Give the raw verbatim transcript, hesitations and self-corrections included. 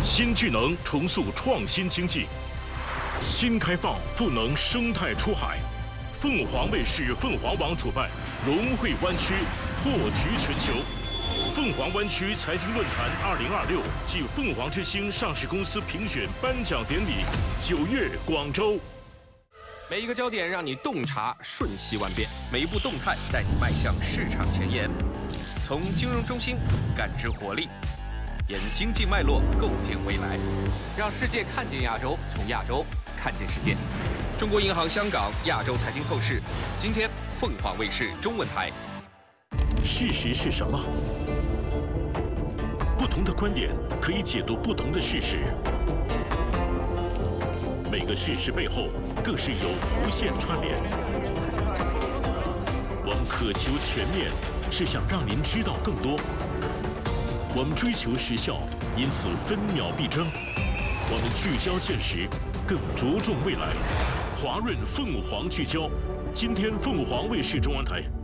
新智能重塑创新经济，新开放赋能生态出海。凤凰卫视凤凰网主办融汇湾区，破局全球。凤凰湾区财经论坛二零二六暨凤凰之星上市公司评选颁奖典礼，九月广州。 每一个焦点让你洞察瞬息万变，每一步动态带你迈向市场前沿。从金融中心感知活力，沿经济脉络构建未来，让世界看见亚洲，从亚洲看见世界。中国银行香港亚洲财经透视，今天凤凰卫视中文台。 事实是什么？不同的观点可以解读不同的事实。 每个事实背后，更是有无限串联。我们渴求全面，是想让您知道更多。我们追求实效，因此分秒必争。我们聚焦现实，更着重未来。华润凤凰聚焦，今天凤凰卫视中文台。